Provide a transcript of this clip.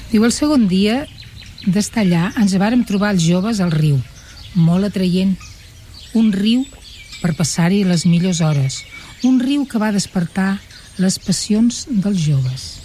Diu, el segon dia d'estar allà ens vàrem trobar els joves al riu, molt atraient. Un riu per passar-hi les millors hores. Un riu que va despertar les passions dels joves.